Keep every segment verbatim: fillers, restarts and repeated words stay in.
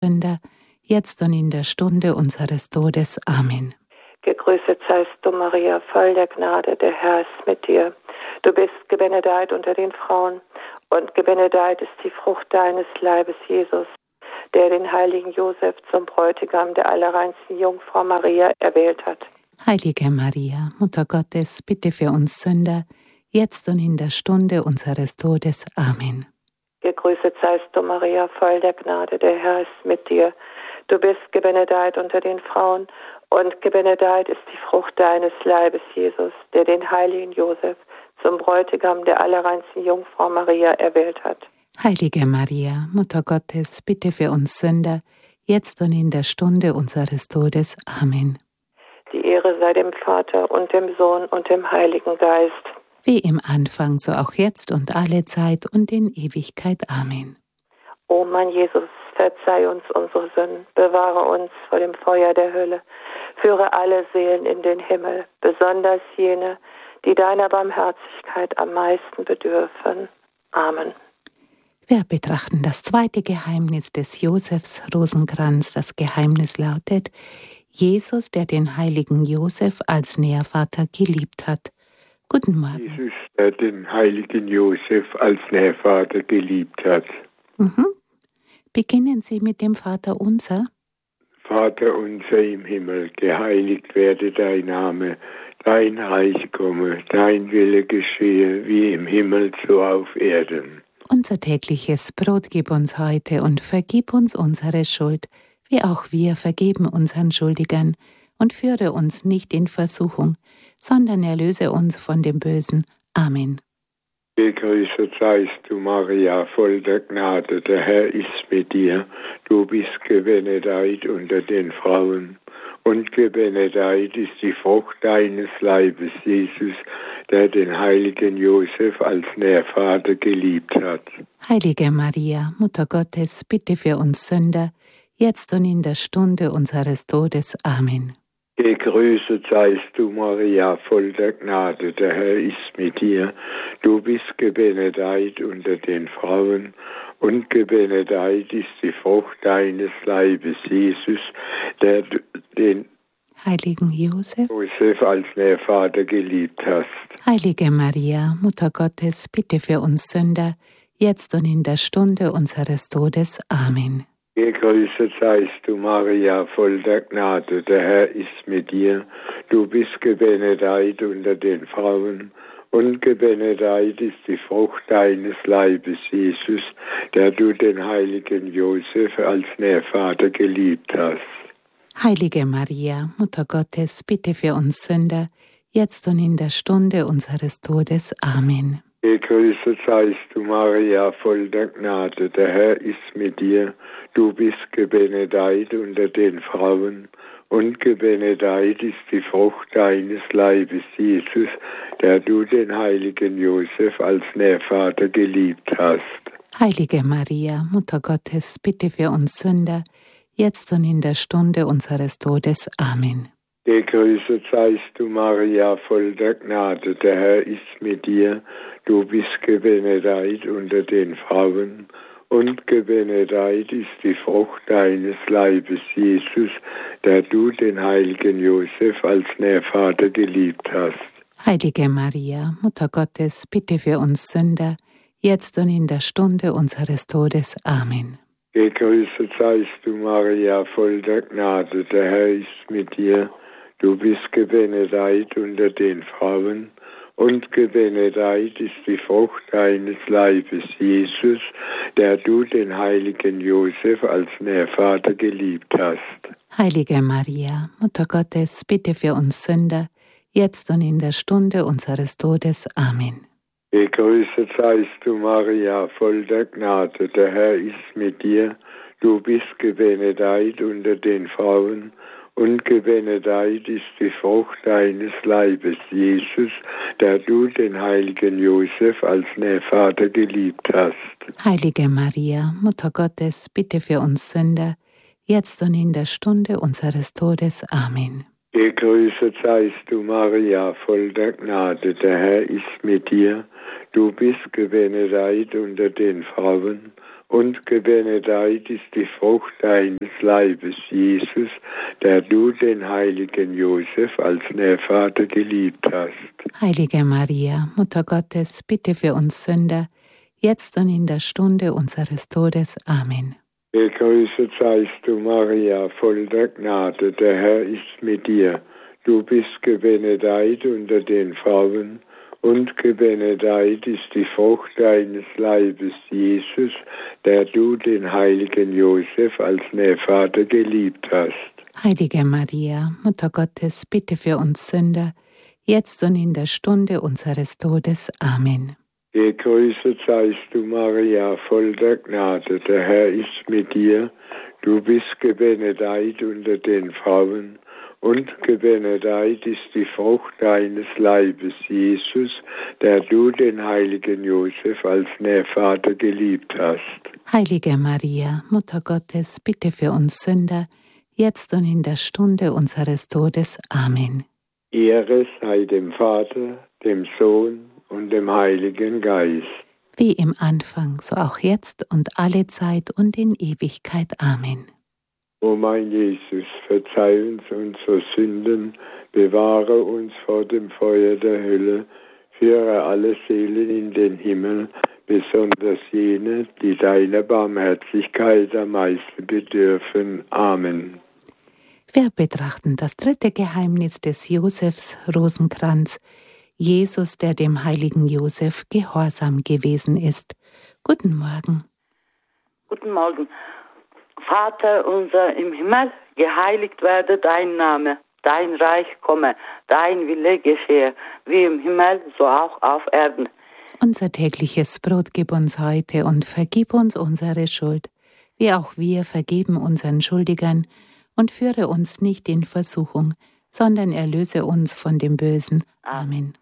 Sünder, jetzt und in der Stunde unseres Todes. Amen. Gegrüßet seist du, Maria, voll der Gnade, der Herr ist mit dir. Du bist gebenedeit unter den Frauen, und gebenedeit ist die Frucht deines Leibes, Jesus, der den heiligen Josef zum Bräutigam der allerreinsten Jungfrau Maria erwählt hat. Heilige Maria, Mutter Gottes, bitte für uns Sünder, jetzt und in der Stunde unseres Todes. Amen. Gegrüßet seist du, Maria, voll der Gnade, der Herr ist mit dir. Du bist gebenedeit unter den Frauen, und gebenedeit ist die Frucht deines Leibes, Jesus, der den heiligen Josef zum Bräutigam der allerreinsten Jungfrau Maria erwählt hat. Heilige Maria, Mutter Gottes, bitte für uns Sünder, jetzt und in der Stunde unseres Todes. Amen. Die Ehre sei dem Vater und dem Sohn und dem Heiligen Geist. Wie im Anfang, so auch jetzt und alle Zeit und in Ewigkeit. Amen. O mein Jesus, verzeih uns unsere Sünden, bewahre uns vor dem Feuer der Hölle, führe alle Seelen in den Himmel, besonders jene, die deiner Barmherzigkeit am meisten bedürfen. Amen. Wir betrachten das zweite Geheimnis des Josefs Rosenkranz. Das Geheimnis lautet: Jesus, der den heiligen Josef als Nährvater geliebt hat. Guten Morgen. Jesus, der den heiligen Josef als Nährvater geliebt hat. Mhm. Beginnen Sie mit dem Vater unser. Vater unser im Himmel, geheiligt werde dein Name, dein Reich komme, dein Wille geschehe, wie im Himmel so auf Erden. Unser tägliches Brot gib uns heute und vergib uns unsere Schuld, wie auch wir vergeben unseren Schuldigern, und führe uns nicht in Versuchung, sondern erlöse uns von dem Bösen. Amen. Gegrüßet seist du, Maria, voll der Gnade, der Herr ist mit dir. Du bist gebenedeit unter den Frauen, und gebenedeit ist die Frucht deines Leibes, Jesus, der den heiligen Josef als Nährvater geliebt hat. Heilige Maria, Mutter Gottes, bitte für uns Sünder, jetzt und in der Stunde unseres Todes. Amen. Gegrüßet seist du, Maria, voll der Gnade, der Herr ist mit dir. Du bist gebenedeit unter den Frauen, und gebenedeit ist die Frucht deines Leibes, Jesus, der den heiligen Josef, Josef als Nährvater geliebt hast. Heilige Maria, Mutter Gottes, bitte für uns Sünder, jetzt und in der Stunde unseres Todes. Amen. Gegrüßet seist du, Maria, voll der Gnade, der Herr ist mit dir. Du bist gebenedeit unter den Frauen, und gebenedeit ist die Frucht deines Leibes, Jesus, der du den heiligen Josef als Nährvater geliebt hast. Heilige Maria, Mutter Gottes, bitte für uns Sünder, jetzt und in der Stunde unseres Todes. Amen. Gegrüßet seist du, Maria, voll der Gnade, der Herr ist mit dir. Du bist gebenedeit unter den Frauen, und gebenedeit ist die Frucht deines Leibes, Jesus, der du den heiligen Josef als Nährvater geliebt hast. Heilige Maria, Mutter Gottes, bitte für uns Sünder, jetzt und in der Stunde unseres Todes. Amen. Gegrüßet seist du, Maria, voll der Gnade, der Herr ist mit dir. Du bist gebenedeit unter den Frauen, und gebenedeit ist die Frucht deines Leibes, Jesus, der du den heiligen Josef als Nährvater geliebt hast. Heilige Maria, Mutter Gottes, bitte für uns Sünder, jetzt und in der Stunde unseres Todes. Amen. Gegrüßet seist du, Maria, voll der Gnade, der Herr ist mit dir. Du bist gebenedeit unter den Frauen, und gebenedeit ist die Frucht deines Leibes, Jesus, der du den heiligen Josef als Nährvater geliebt hast. Heilige Maria, Mutter Gottes, bitte für uns Sünder, jetzt und in der Stunde unseres Todes. Amen. Gegrüßet seist du, Maria, voll der Gnade, der Herr ist mit dir. Du bist gebenedeit unter den Frauen, und gebenedeit ist die Frucht deines Leibes, Jesus, der du den heiligen Josef als Nährvater geliebt hast. Heilige Maria, Mutter Gottes, bitte für uns Sünder, jetzt und in der Stunde unseres Todes. Amen. Gegrüßet seist du, Maria, voll der Gnade, der Herr ist mit dir. Du bist gebenedeit unter den Frauen, und gebenedeit ist die Frucht deines Leibes, Jesus, der du den heiligen Josef als Nährvater geliebt hast. Heilige Maria, Mutter Gottes, bitte für uns Sünder, jetzt und in der Stunde unseres Todes. Amen. Gegrüßet seist du, Maria, voll der Gnade, der Herr ist mit dir. Du bist gebenedeit unter den Frauen, und gebenedeit ist die Frucht deines Leibes, Jesus, der du den heiligen Josef als Nährvater geliebt hast. Heilige Maria, Mutter Gottes, bitte für uns Sünder, jetzt und in der Stunde unseres Todes. Amen. Gegrüßet seist du, Maria, voll der Gnade, der Herr ist mit dir. Du bist gebenedeit unter den Frauen, und gebenedeit ist die Frucht deines Leibes, Jesus, der du den heiligen Josef als Nährvater geliebt hast. Heilige Maria, Mutter Gottes, bitte für uns Sünder, jetzt und in der Stunde unseres Todes. Amen. Ehre sei dem Vater, dem Sohn und dem Heiligen Geist. Wie im Anfang, so auch jetzt und alle Zeit und in Ewigkeit. Amen. O mein Jesus, verzeih uns unsere Sünden, bewahre uns vor dem Feuer der Hölle, führe alle Seelen in den Himmel, besonders jene, die deiner Barmherzigkeit am meisten bedürfen. Amen. Wir betrachten das dritte Geheimnis des Josefs Rosenkranz, Jesus, der dem heiligen Josef gehorsam gewesen ist. Guten Morgen. Guten Morgen. Vater unser im Himmel, geheiligt werde dein Name, dein Reich komme, dein Wille geschehe, wie im Himmel, so auch auf Erden. Unser tägliches Brot gib uns heute und vergib uns unsere Schuld, wie auch wir vergeben unseren Schuldigern, und führe uns nicht in Versuchung, sondern erlöse uns von dem Bösen. Amen.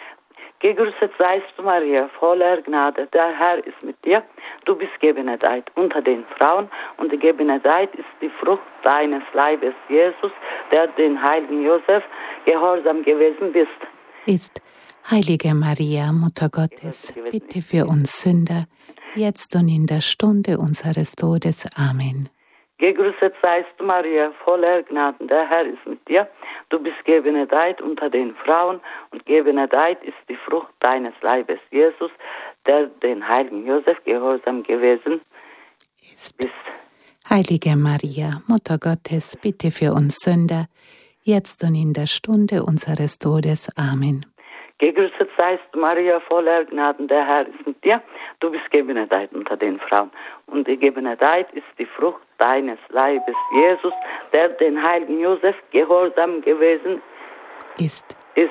Gegrüßet seist du, Maria, voller Gnade, der Herr ist mit dir. Du bist gebenedeit unter den Frauen, und gebenedeit ist die Frucht deines Leibes, Jesus, der den heiligen Josef gehorsam gewesen bist. Ist, heilige Maria, Mutter Gottes, bitte für uns Sünder, jetzt und in der Stunde unseres Todes. Amen. Gegrüßet seist du, Maria, voller Gnaden, der Herr ist mit dir. Du bist gebenedeit unter den Frauen, und gebenedeit ist die Frucht deines Leibes, Jesus, der den heiligen Josef gehorsam gewesen ist. Heilige Maria, Mutter Gottes, bitte für uns Sünder, jetzt und in der Stunde unseres Todes. Amen. Gegrüßet seist du, Maria, voller Gnaden, der Herr ist mit dir. Du bist gebenedeit unter den Frauen, und die gebenedeit ist die Frucht deines Leibes, Jesus, der den heiligen Josef gehorsam gewesen ist. ist.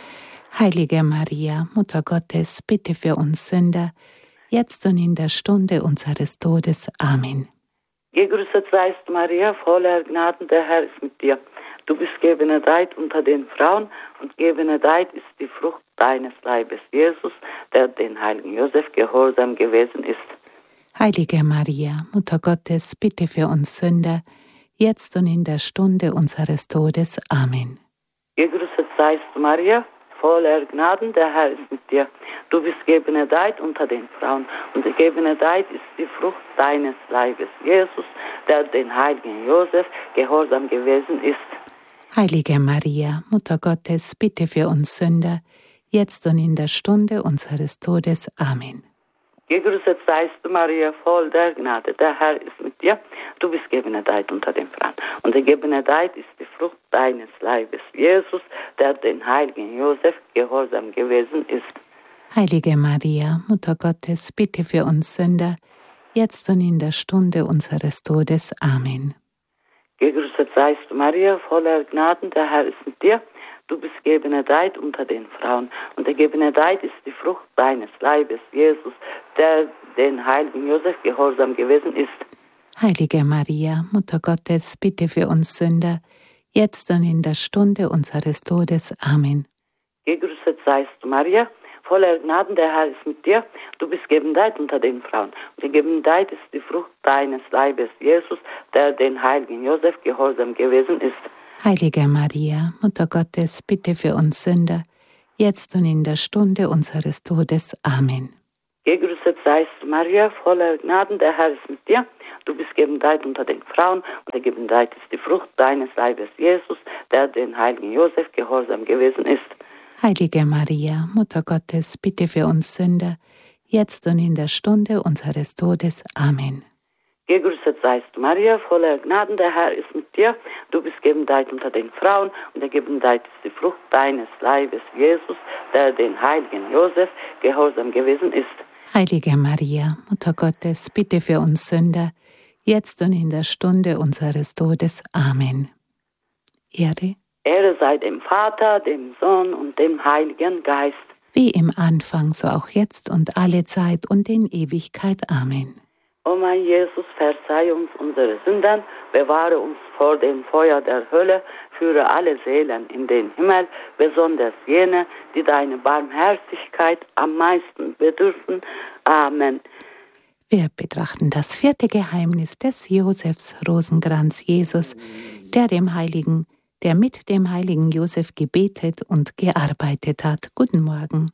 Heilige Maria, Mutter Gottes, bitte für uns Sünder, jetzt und in der Stunde unseres Todes. Amen. Gegrüßet seist du, Maria, voller Gnaden, der Herr ist mit dir. Du bist gebenedeit unter den Frauen, und gebenedeit ist die Frucht deines Leibes, Jesus, der den heiligen Josef gehorsam gewesen ist. Heilige Maria, Mutter Gottes, bitte für uns Sünder, jetzt und in der Stunde unseres Todes. Amen. Gegrüßet seist du, Maria, voller Gnaden, der Herr ist mit dir. Du bist gebenedeit unter den Frauen, und gebenedeit ist die Frucht deines Leibes, Jesus, der den heiligen Josef gehorsam gewesen ist. Heilige Maria, Mutter Gottes, bitte für uns Sünder, jetzt und in der Stunde unseres Todes. Amen. Gegrüßet seist du, Maria, voll der Gnade, der Herr ist mit dir. Du bist gebenedeit unter den Frauen, und gebenedeit ist die Frucht deines Leibes, Jesus, der den heiligen Josef gehorsam gewesen ist. Heilige Maria, Mutter Gottes, bitte für uns Sünder, jetzt und in der Stunde unseres Todes. Amen. Gegrüßet seist du, Maria, voller Gnaden, der Herr ist mit dir. Du bist gebenedeit unter den Frauen, und gebenedeit ist die Frucht deines Leibes, Jesus, der den heiligen Josef gehorsam gewesen ist. Heilige Maria, Mutter Gottes, bitte für uns Sünder, jetzt und in der Stunde unseres Todes. Amen. Gegrüßet seist du, Maria, voller Gnaden, der Herr ist mit dir. Du bist gebenedeit unter den Frauen, und gebenedeit ist die Frucht deines Leibes, Jesus, der den heiligen Josef gehorsam gewesen ist. Heilige Maria, Mutter Gottes, bitte für uns Sünder, jetzt und in der Stunde unseres Todes. Amen. Gegrüßet Gegrüßet seist du, Maria, voller Gnaden, der Herr ist mit dir. Du bist gebenedeit unter den Frauen, und gebenedeit ist die Frucht deines Leibes, Jesus, der den heiligen Josef gehorsam gewesen ist. Heilige Maria, Mutter Gottes, bitte für uns Sünder, jetzt und in der Stunde unseres Todes. Amen. Gegrüßet seist du, Maria, voller Gnaden, der Herr ist mit dir. Du bist gebenedeit unter den Frauen, und gebenedeit ist die Frucht deines Leibes, Jesus, der den heiligen Josef gehorsam gewesen ist. Heilige Maria, Mutter Gottes, bitte für uns Sünder, jetzt und in der Stunde unseres Todes. Amen. Ehre, Ehre sei dem Vater, dem Sohn und dem Heiligen Geist. wie im Anfang, so auch jetzt und alle Zeit und in Ewigkeit. Amen. O mein Jesus, verzeih uns unsere Sünden, bewahre uns vor dem Feuer der Hölle, führe alle Seelen in den Himmel, besonders jene, die deine Barmherzigkeit am meisten bedürfen. Amen. Wir betrachten das vierte Geheimnis des Josefs Rosenkranz Jesus, der dem Heiligen, der mit dem heiligen Josef gebetet und gearbeitet hat. Guten Morgen.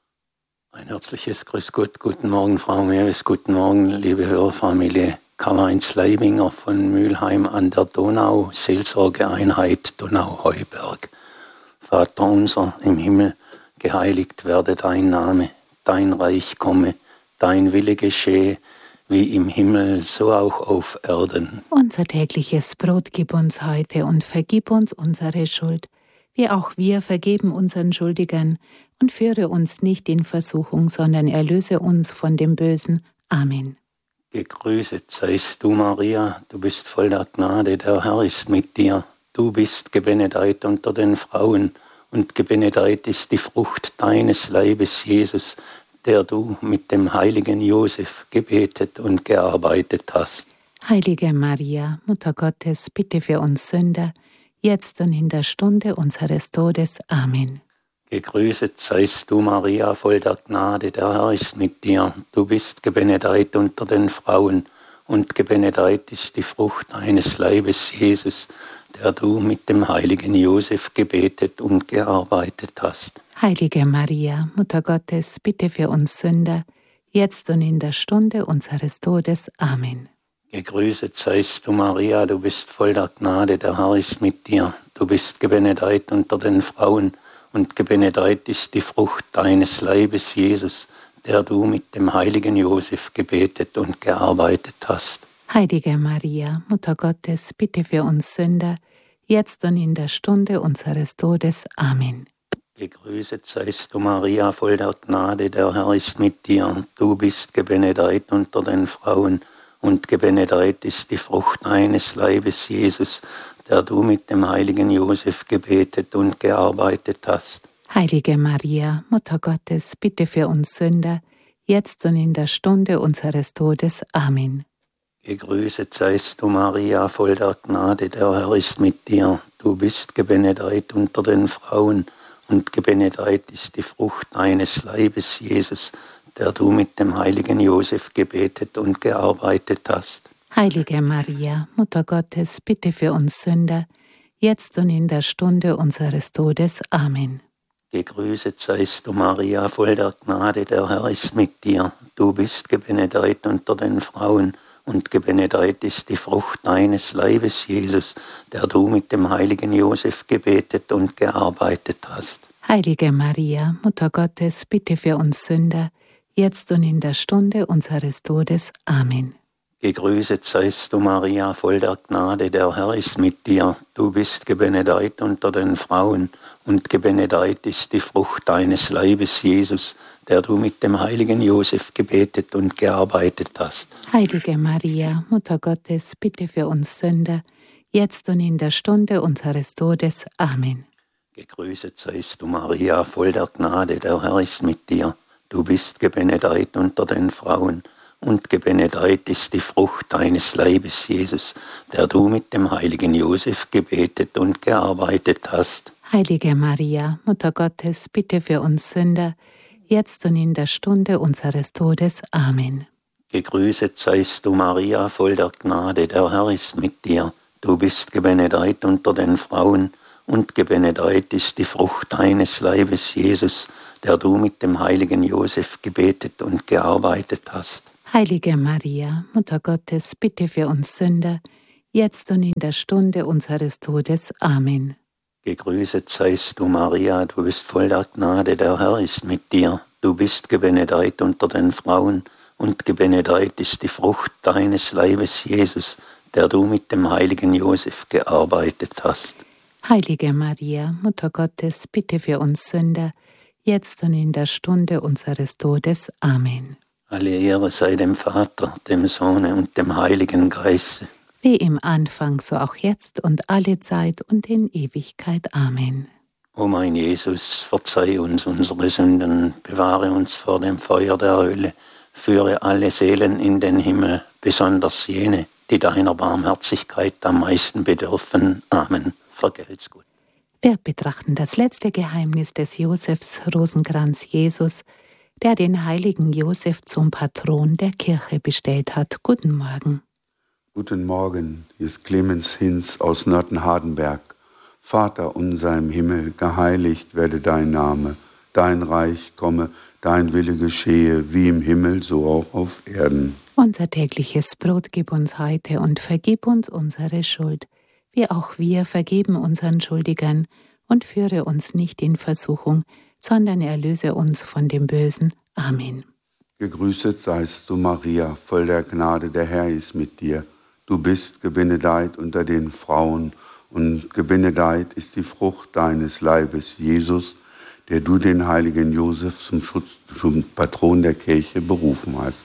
Ein herzliches Grüß Gott, guten Morgen, Frau Meeres, guten Morgen, liebe Hörerfamilie. Karl-Heinz Leibinger von Mülheim an der Donau, Seelsorgeeinheit Donau-Heuberg. Vater unser im Himmel, geheiligt werde dein Name, dein Reich komme, dein Wille geschehe, wie im Himmel, so auch auf Erden. Unser tägliches Brot gib uns heute und vergib uns unsere Schuld, wie auch wir vergeben unseren Schuldigern, und führe uns nicht in Versuchung, sondern erlöse uns von dem Bösen. Amen. Gegrüßet seist du, Maria, du bist voll der Gnade, der Herr ist mit dir. Du bist gebenedeit unter den Frauen, und gebenedeit ist die Frucht deines Leibes, Jesus, der du mit dem heiligen Josef gebetet und gearbeitet hast. Heilige Maria, Mutter Gottes, bitte für uns Sünder, jetzt und in der Stunde unseres Todes. Amen. Gegrüßet seist du, Maria, voll der Gnade, der Herr ist mit dir. Du bist gebenedeit unter den Frauen, und gebenedeit ist die Frucht deines Leibes, Jesus, der du mit dem heiligen Josef gebetet und gearbeitet hast. Heilige Maria, Mutter Gottes, bitte für uns Sünder, jetzt und in der Stunde unseres Todes. Amen. Gegrüßet seist du, Maria, du bist voll der Gnade, der Herr ist mit dir. Du bist gebenedeit unter den Frauen, und gebenedeit ist die Frucht deines Leibes, Jesus, der du mit dem heiligen Josef gebetet und gearbeitet hast. Heilige Maria, Mutter Gottes, bitte für uns Sünder, jetzt und in der Stunde unseres Todes. Amen. Gegrüßet seist du, Maria, voll der Gnade, der Herr ist mit dir. Du bist gebenedeit unter den Frauen, und gebenedeit ist die Frucht deines Leibes, Jesus, der du mit dem heiligen Josef gebetet und gearbeitet hast. Heilige Maria, Mutter Gottes, bitte für uns Sünder, jetzt und in der Stunde unseres Todes. Amen. Gegrüßet seist du, Maria, voll der Gnade, der Herr ist mit dir. Du bist gebenedeit unter den Frauen, und gebenedeit ist die Frucht deines Leibes, Jesus, der du mit dem heiligen Josef gebetet und gearbeitet hast. Heilige Maria, Mutter Gottes, bitte für uns Sünder, jetzt und in der Stunde unseres Todes. Amen. Gegrüßet seist du, Maria, voll der Gnade, der Herr ist mit dir. Du bist gebenedeit unter den Frauen, und gebenedeit ist die Frucht deines Leibes, Jesus, der du mit dem heiligen Josef gebetet und gearbeitet hast. Heilige Maria, Mutter Gottes, bitte für uns Sünder, jetzt und in der Stunde unseres Todes. Amen. Gegrüßet seist du, Maria, voll der Gnade, der Herr ist mit dir. Du bist gebenedeit unter den Frauen, und gebenedeit ist die Frucht deines Leibes, Jesus, der du mit dem heiligen Josef gebetet und gearbeitet hast. Heilige Maria, Mutter Gottes, bitte für uns Sünder, jetzt und in der Stunde unseres Todes. Amen. Gegrüßet seist du, Maria, voll der Gnade, der Herr ist mit dir. Du bist gebenedeit unter den Frauen, und gebenedeit ist die Frucht deines Leibes, Jesus, der du mit dem heiligen Josef gebetet und gearbeitet hast. Heilige Maria, Mutter Gottes, bitte für uns Sünder, jetzt und in der Stunde unseres Todes. Amen. Gegrüßet seist du, Maria, voll der Gnade, der Herr ist mit dir. Du bist gebenedeit unter den Frauen, und gebenedeit ist die Frucht deines Leibes, Jesus, der du mit dem heiligen Josef gebetet und gearbeitet hast. Heilige Maria, Mutter Gottes, bitte für uns Sünder, jetzt und in der Stunde unseres Todes. Amen. Gegrüßet seist du, Maria, du bist voll der Gnade, der Herr ist mit dir. Du bist gebenedeit unter den Frauen, und gebenedeit ist die Frucht deines Leibes, Jesus, der du mit dem heiligen Josef gearbeitet hast. Heilige Maria, Mutter Gottes, bitte für uns Sünder, jetzt und in der Stunde unseres Todes. Amen. Alle Ehre sei dem Vater, dem Sohne und dem Heiligen Geiste. Wie im Anfang, so auch jetzt und alle Zeit und in Ewigkeit. Amen. O mein Jesus, verzeih uns unsere Sünden, bewahre uns vor dem Feuer der Hölle, führe alle Seelen in den Himmel, besonders jene, die deiner Barmherzigkeit am meisten bedürfen. Amen. Vergelt's gut. Wir betrachten das letzte Geheimnis des Josefs Rosenkranz Jesus, der den heiligen Josef zum Patron der Kirche bestellt hat. Guten Morgen. Guten Morgen, hier ist Clemens Hinz aus Nörten-Hardenberg. Vater unser im Himmel, geheiligt werde dein Name, dein Reich komme, dein Wille geschehe, wie im Himmel, so auch auf Erden. Unser tägliches Brot gib uns heute und vergib uns unsere Schuld, wie auch wir vergeben unseren Schuldigern, und führe uns nicht in Versuchung, sondern erlöse uns von dem Bösen. Amen. Gegrüßet seist du, Maria, voll der Gnade, der Herr ist mit dir. Du bist gebenedeit unter den Frauen, und gebenedeit ist die Frucht deines Leibes, Jesus, der du den heiligen Josef zum Schutz, zum Patron der Kirche berufen hast.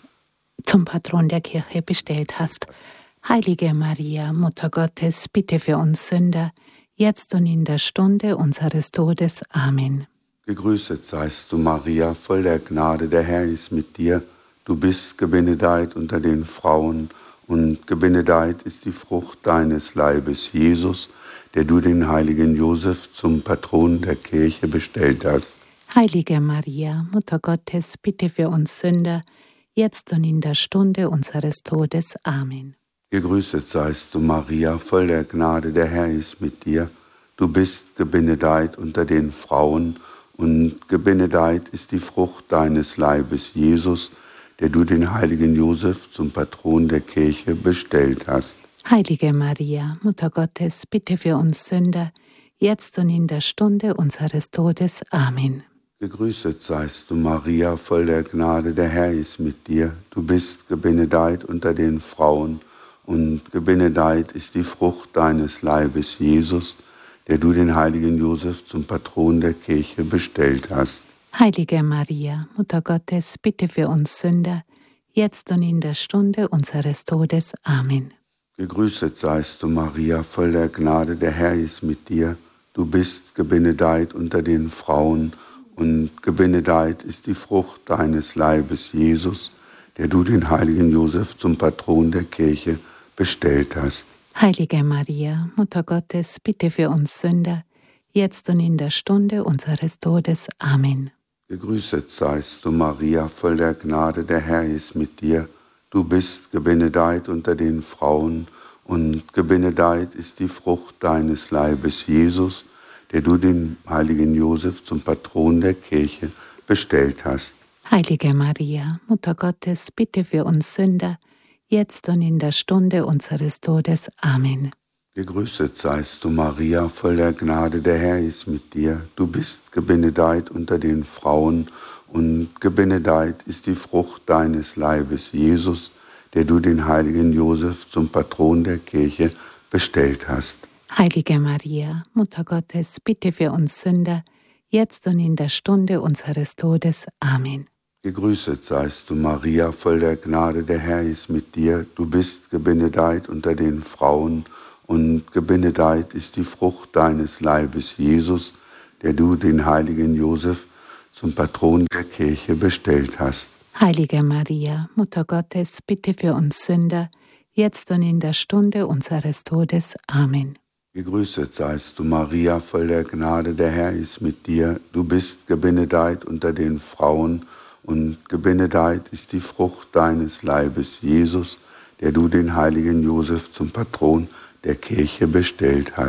Zum Patron der Kirche bestellt hast. Heilige Maria, Mutter Gottes, bitte für uns Sünder, jetzt und in der Stunde unseres Todes. Amen. Gegrüßet seist du, Maria, voll der Gnade, der Herr ist mit dir. Du bist gebenedeit unter den Frauen, und gebenedeit ist die Frucht deines Leibes, Jesus, der du den heiligen Josef zum Patron der Kirche bestellt hast. Heilige Maria, Mutter Gottes, bitte für uns Sünder, jetzt und in der Stunde unseres Todes. Amen. Gegrüßet seist du, Maria, voll der Gnade, der Herr ist mit dir. Du bist gebenedeit unter den Frauen, und gebenedeit ist die Frucht deines Leibes, Jesus, der du den heiligen Josef zum Patron der Kirche bestellt hast. Heilige Maria, Mutter Gottes, bitte für uns Sünder, jetzt und in der Stunde unseres Todes. Amen. Gegrüßet seist du, Maria, voll der Gnade, der Herr ist mit dir. Du bist gebenedeit unter den Frauen, und gebenedeit ist die Frucht deines Leibes, Jesus, der du den heiligen Josef zum Patron der Kirche bestellt hast. Heilige Maria, Mutter Gottes, bitte für uns Sünder, jetzt und in der Stunde unseres Todes. Amen. Gegrüßet seist du, Maria, voll der Gnade, der Herr ist mit dir. Du bist gebenedeit unter den Frauen, und gebenedeit ist die Frucht deines Leibes, Jesus, der du den heiligen Josef zum Patron der Kirche bestellt hast. Heilige Maria, Mutter Gottes, bitte für uns Sünder, jetzt und in der Stunde unseres Todes. Amen. Gegrüßet seist du, Maria, voll der Gnade, der Herr ist mit dir. Du bist gebenedeit unter den Frauen, und gebenedeit ist die Frucht deines Leibes, Jesus, der du den heiligen Josef zum Patron der Kirche bestellt hast. Heilige Maria, Mutter Gottes, bitte für uns Sünder, jetzt und in der Stunde unseres Todes. Amen. Gegrüßet seist du, Maria, voll der Gnade, der Herr ist mit dir. Du bist gebenedeit unter den Frauen, und gebenedeit ist die Frucht deines Leibes, Jesus, der du den heiligen Josef zum Patron der Kirche bestellt hast. Heilige Maria, Mutter Gottes, bitte für uns Sünder, jetzt und in der Stunde unseres Todes. Amen. Gegrüßet seist du, Maria, voll der Gnade, der Herr ist mit dir. Du bist gebenedeit unter den Frauen, und gebenedeit ist die Frucht deines Leibes, Jesus, der du den heiligen Josef zum Patron der Kirche bestellt hast. Heilige Maria, Mutter Gottes, bitte für uns Sünder, jetzt und in der Stunde unseres Todes. Amen. Gegrüßet seist du, Maria, voll der Gnade, der Herr ist mit dir. Du bist gebenedeit unter den Frauen, und gebenedeit ist die Frucht deines Leibes, Jesus, der du den heiligen Josef zum Patron der Kirche bestellt hast.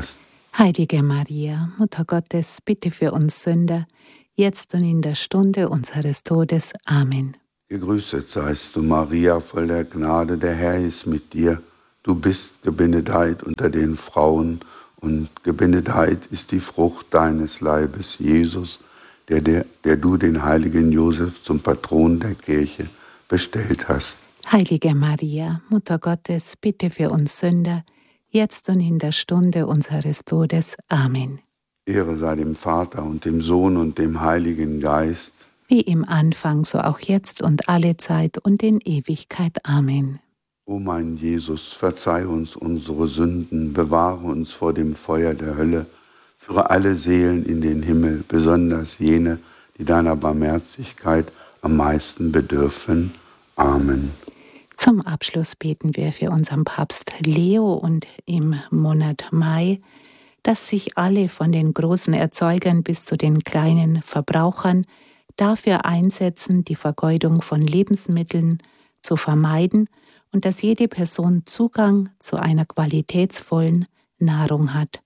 Heilige Maria, Mutter Gottes, bitte für uns Sünder, jetzt und in der Stunde unseres Todes. Amen. Gegrüßet seist du, Maria, voll der Gnade, der Herr ist mit dir. Du bist gebenedeit unter den Frauen, und gebenedeit ist die Frucht deines Leibes, Jesus, der, der, der du den heiligen Josef zum Patron der Kirche bestellt hast. Heilige Maria, Mutter Gottes, bitte für uns Sünder, jetzt und in der Stunde unseres Todes. Amen. Ehre sei dem Vater und dem Sohn und dem Heiligen Geist. Wie im Anfang, so auch jetzt und alle Zeit und in Ewigkeit. Amen. O mein Jesus, verzeih uns unsere Sünden, bewahre uns vor dem Feuer der Hölle, führe alle Seelen in den Himmel, besonders jene, die deiner Barmherzigkeit am meisten bedürfen. Amen. Zum Abschluss beten wir für unseren Papst Leo und im Monat Mai, dass sich alle von den großen Erzeugern bis zu den kleinen Verbrauchern dafür einsetzen, die Vergeudung von Lebensmitteln zu vermeiden und dass jede Person Zugang zu einer qualitätsvollen Nahrung hat.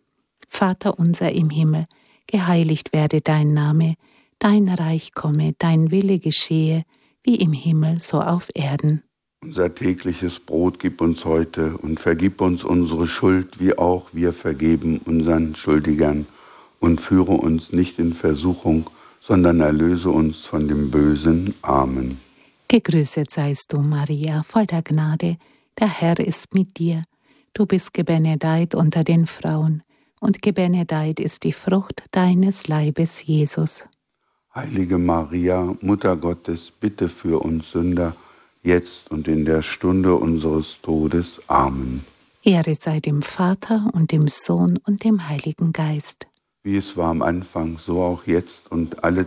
Vater unser im Himmel, geheiligt werde dein Name, dein Reich komme, dein Wille geschehe, wie im Himmel, so auf Erden. Unser tägliches Brot gib uns heute und vergib uns unsere Schuld, wie auch wir vergeben unseren Schuldigern. Und führe uns nicht in Versuchung, sondern erlöse uns von dem Bösen. Amen. Gegrüßet seist du, Maria, voll der Gnade, der Herr ist mit dir. Du bist gebenedeit unter den Frauen, und gebenedeit ist die Frucht deines Leibes, Jesus. Heilige Maria, Mutter Gottes, bitte für uns Sünder, jetzt und in der Stunde unseres Todes. Amen. Ehre sei dem Vater und dem Sohn und dem Heiligen Geist. Wie es war am Anfang, so auch jetzt und alle